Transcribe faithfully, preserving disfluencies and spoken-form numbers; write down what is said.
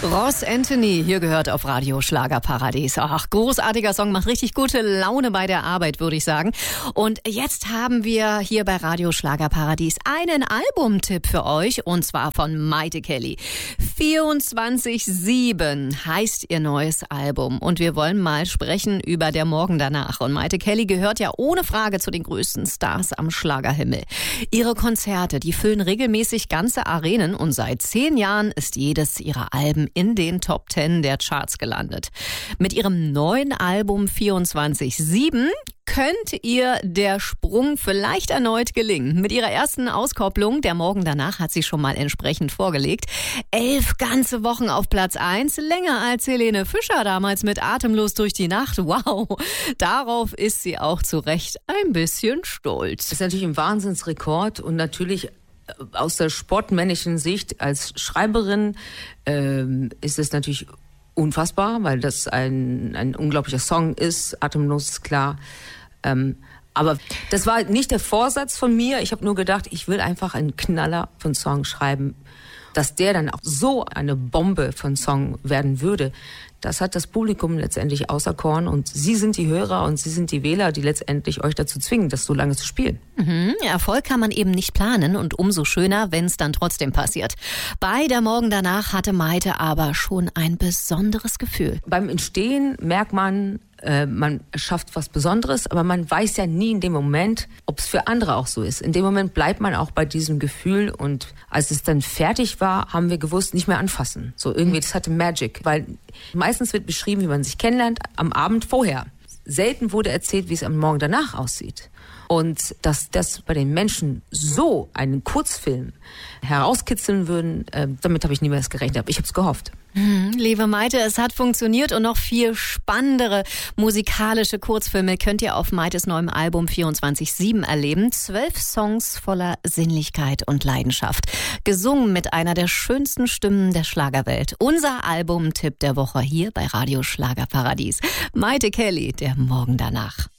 Ross Anthony, hier gehört auf Radio Schlagerparadies. Ach, großartiger Song, macht richtig gute Laune bei der Arbeit, würde ich sagen. Und jetzt haben wir hier bei Radio Schlagerparadies einen Albumtipp für euch, und zwar von Maite Kelly. vierundzwanzig sieben heißt ihr neues Album, und wir wollen mal sprechen über Der Morgen danach. Und Maite Kelly gehört ja ohne Frage zu den größten Stars am Schlagerhimmel. Ihre Konzerte, die füllen regelmäßig ganze Arenen, und seit zehn Jahren ist jedes ihrer Alben in den Top Ten der Charts gelandet. Mit ihrem neuen Album vierundzwanzig sieben könnt ihr der Sprung vielleicht erneut gelingen. Mit ihrer ersten Auskopplung, Der Morgen danach, hat sie schon mal entsprechend vorgelegt. Elf ganze Wochen auf Platz eins, länger als Helene Fischer damals mit Atemlos durch die Nacht. Wow, darauf ist sie auch zu Recht ein bisschen stolz. Das ist natürlich ein Wahnsinnsrekord, und natürlich aus der sportmännischen Sicht als Schreiberin ähm, ist es natürlich unfassbar, weil das ein, ein unglaublicher Song ist. Atemlos ist klar. Ähm, aber das war nicht der Vorsatz von mir. Ich habe nur gedacht, ich will einfach einen Knaller von Song schreiben. Dass der dann auch so eine Bombe von Song werden würde, das hat das Publikum letztendlich auserkoren. Und Sie sind die Hörer und Sie sind die Wähler, die letztendlich euch dazu zwingen, das so lange zu spielen. Mhm. Erfolg kann man eben nicht planen, und umso schöner, wenn es dann trotzdem passiert. Bei Der Morgen danach hatte Maite aber schon ein besonderes Gefühl. Beim Entstehen merkt man, äh, man schafft was Besonderes, aber man weiß ja nie in dem Moment, ob es für andere auch so ist. In dem Moment bleibt man auch bei diesem Gefühl, und als es dann fertig war, haben wir gewusst, nicht mehr anfassen. So irgendwie, das hatte Magic, weil meistens wird beschrieben, wie man sich kennenlernt am Abend vorher. Selten wurde erzählt, wie es am Morgen danach aussieht. Und dass das bei den Menschen so einen Kurzfilm herauskitzeln würden, äh, damit habe ich niemals gerechnet. Aber ich habe es gehofft. Hm, liebe Maite, es hat funktioniert, und noch viel spannendere musikalische Kurzfilme könnt ihr auf Maites neuem Album vierundzwanzig sieben erleben. Zwölf Songs voller Sinnlichkeit und Leidenschaft. Gesungen mit einer der schönsten Stimmen der Schlagerwelt. Unser Albumtipp der Woche hier bei Radio Schlagerparadies. Maite Kelly, Der Morgen danach.